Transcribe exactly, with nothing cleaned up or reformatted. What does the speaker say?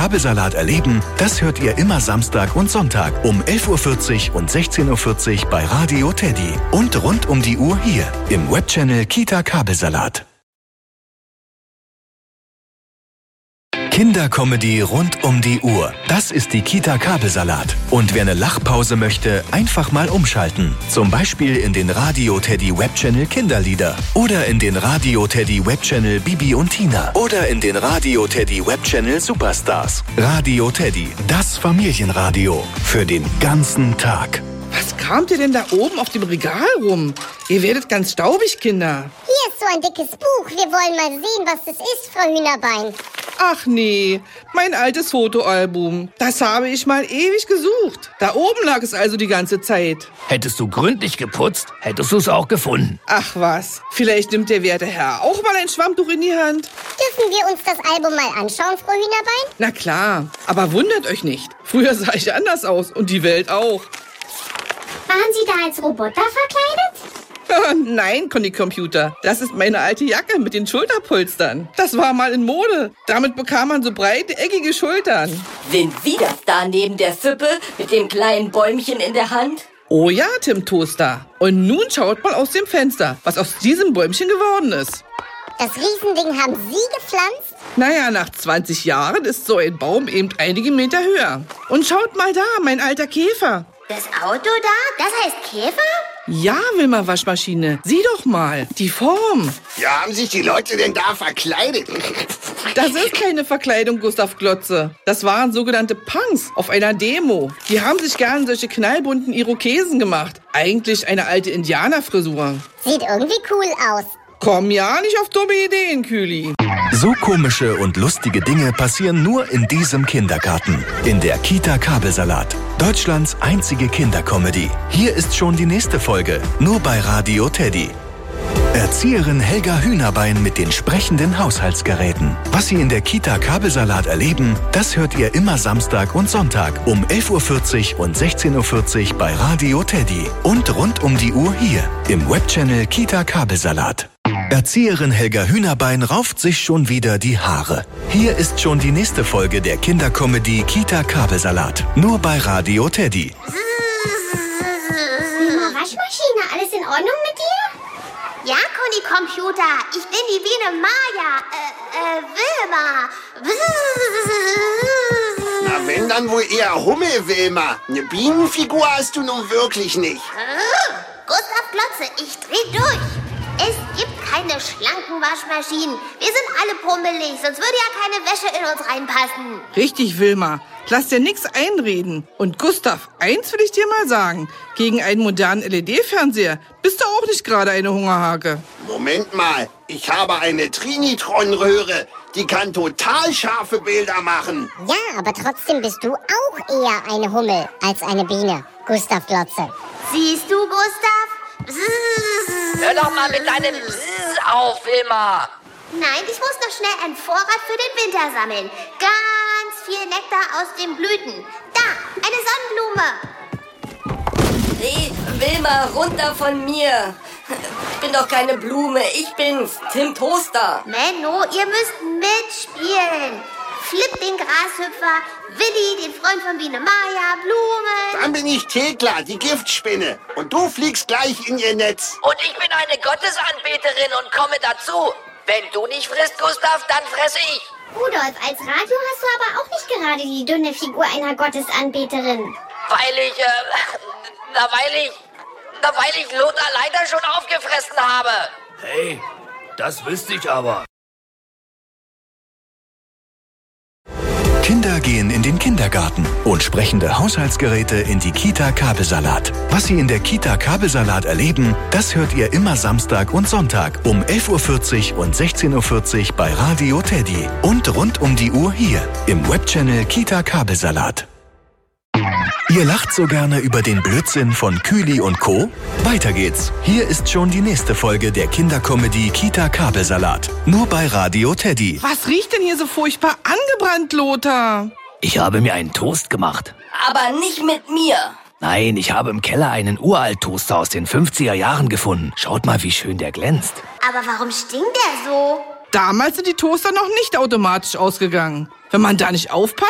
Kabelsalat erleben, das hört ihr immer Samstag und Sonntag um elf Uhr vierzig und sechzehn Uhr vierzig bei Radio Teddy. Und rund um die Uhr hier im Webchannel Kita Kabelsalat. Kindercomedy rund um die Uhr. Das ist die Kita Kabelsalat. Und wer eine Lachpause möchte, einfach mal umschalten. Zum Beispiel in den Radio Teddy Webchannel Kinderlieder. Oder in den Radio Teddy Webchannel Bibi und Tina. Oder in den Radio Teddy Webchannel Superstars. Radio Teddy, das Familienradio. Für den ganzen Tag. Was kramt ihr denn da oben auf dem Regal rum? Ihr werdet ganz staubig, Kinder. Hier ist so ein dickes Buch. Wir wollen mal sehen, was das ist, Frau Hühnerbein. Ach nee, mein altes Fotoalbum. Das habe ich mal ewig gesucht. Da oben lag es also die ganze Zeit. Hättest du gründlich geputzt, hättest du es auch gefunden. Ach was, vielleicht nimmt der werte Herr auch mal ein Schwammtuch in die Hand. Dürfen wir uns das Album mal anschauen, Frau Hühnerbein? Na klar, aber wundert euch nicht. Früher sah ich anders aus und die Welt auch. Waren Sie da als Roboter verkleidet? Nein, Conny Computer. Das ist meine alte Jacke mit den Schulterpolstern. Das war mal in Mode. Damit bekam man so breite, eckige Schultern. Sind Sie das da neben der Sippe mit dem kleinen Bäumchen in der Hand? Oh ja, Tim Toaster. Und nun schaut mal aus dem Fenster, was aus diesem Bäumchen geworden ist. Das Riesending haben Sie gepflanzt? Naja, nach zwanzig Jahren ist so ein Baum eben einige Meter höher. Und schaut mal da, mein alter Käfer. Das Auto da? Das heißt Käfer? Ja, Wilma Waschmaschine. Sieh doch mal, die Form. Ja, haben sich die Leute denn da verkleidet? Das ist keine Verkleidung, Gustav Glotze. Das waren sogenannte Punks auf einer Demo. Die haben sich gern solche knallbunten Irokesen gemacht. Eigentlich eine alte Indianerfrisur. Sieht irgendwie cool aus. Komm ja nicht auf dumme Ideen, Kühli. So komische und lustige Dinge passieren nur in diesem Kindergarten. In der Kita Kabelsalat. Deutschlands einzige Kindercomedy. Hier ist schon die nächste Folge. Nur bei Radio Teddy. Erzieherin Helga Hühnerbein mit den sprechenden Haushaltsgeräten. Was Sie in der Kita Kabelsalat erleben, das hört ihr immer Samstag und Sonntag um elf Uhr vierzig und sechzehn Uhr vierzig bei Radio Teddy. Und rund um die Uhr hier im Webchannel Kita Kabelsalat. Erzieherin Helga Hühnerbein rauft sich schon wieder die Haare. Hier ist schon die nächste Folge der Kindercomedy Kita Kabelsalat. Nur bei Radio Teddy. Wilma Waschmaschine, alles in Ordnung mit dir? Ja, Conny Computer, ich bin die Biene Maya. Äh, äh, Wilma. Na, wenn dann wohl eher Hummel, Wilma. Eine Bienenfigur hast du nun wirklich nicht. Gustav Glotze, ich dreh durch. Es gibt keine schlanken Waschmaschinen. Wir sind alle pummelig, sonst würde ja keine Wäsche in uns reinpassen. Richtig, Wilma. Lass dir nix einreden. Und Gustav, eins will ich dir mal sagen. Gegen einen modernen L E D-Fernseher bist du auch nicht gerade eine Hungerhake. Moment mal, ich habe eine Trinitron-Röhre. Die kann total scharfe Bilder machen. Ja, aber trotzdem bist du auch eher eine Hummel als eine Biene, Gustav Glotze. Siehst du, Gustav? Hör doch mal mit deinem Bzzz auf, Wilma. Nein, ich muss noch schnell einen Vorrat für den Winter sammeln. Ganz viel Nektar aus den Blüten. Da, eine Sonnenblume. Nee, Wilma, runter von mir. Ich bin doch keine Blume, ich bin's, Tim Toaster. Menno, ihr müsst mitspielen. Flip den Grashüpfer, Willi, den Freund von Biene Maya, Blumen. Dann bin ich Thekla, die Giftspinne. Und du fliegst gleich in ihr Netz. Und ich bin eine Gottesanbeterin und komme dazu. Wenn du nicht frisst, Gustav, dann fresse ich. Rudolf, als Radio hast du aber auch nicht gerade die dünne Figur einer Gottesanbeterin. Weil ich, äh, na, weil ich, na, weil ich Lothar leider schon aufgefressen habe. Hey, das wüsste ich aber. Kinder gehen in den Kindergarten und sprechende Haushaltsgeräte in die Kita Kabelsalat. Was Sie in der Kita Kabelsalat erleben, das hört ihr immer Samstag und Sonntag um elf Uhr vierzig und sechzehn Uhr vierzig bei Radio Teddy. Und rund um die Uhr hier im Webchannel Kita Kabelsalat. Ihr lacht so gerne über den Blödsinn von Kühli und Co.? Weiter geht's. Hier ist schon die nächste Folge der Kindercomedy Kita Kabelsalat. Nur bei Radio Teddy. Was riecht denn hier so furchtbar angebrannt, Lothar? Ich habe mir einen Toast gemacht. Aber nicht mit mir. Nein, ich habe im Keller einen Uralt-Toaster aus den fünfziger Jahren gefunden. Schaut mal, wie schön der glänzt. Aber warum stinkt der so? Damals sind die Toaster noch nicht automatisch ausgegangen. Wenn man da nicht aufpasst,